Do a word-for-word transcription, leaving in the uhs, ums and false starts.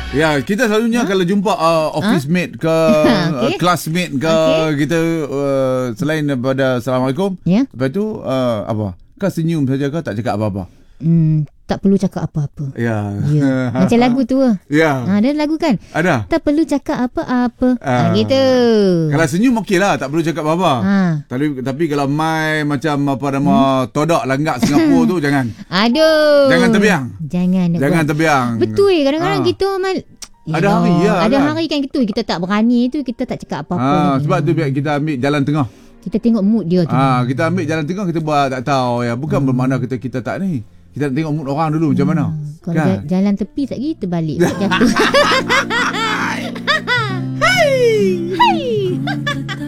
Ya, kita selalunya ha? kalau jumpa uh, office ha? mate ke okay. uh, classmate ke okay. kita uh, selain daripada Assalamualaikum, ya. lepas tu uh, apa? Kau senyum saja ke tak cakap apa-apa? Hmm, tak perlu cakap apa-apa. Ya. ya. Macam lagu tu. Ya. Ha, ada lagu kan? Ada. Tak perlu cakap apa-apa. Ha, uh, gitu. Kalau senyum okey lah, tak perlu cakap apa-apa. Ha. Tapi tapi kalau mai macam apa nama hmm. todak langgak Singapura tu jangan. Aduh. Jangan terbiang. Jangan. Jangan buat. terbiang. Betul kadang-kadang ha. kita mal ada ya, hari ya. Ada kan? hari kan gitu kita tak berani tu, kita tak cakap apa-apa. Ha, sebab tu biar kita ambil jalan tengah. Kita tengok mood dia tu. Ah, kita ambil jalan tengah, kita buat tak tahu ya. Bukan hmm. bermakna kita kita tak ni. Kita nak tengok mood orang dulu hmm. macam mana. Kalau kan? jalan tepi tak gitu balik. Jatuh. Hai. Hai.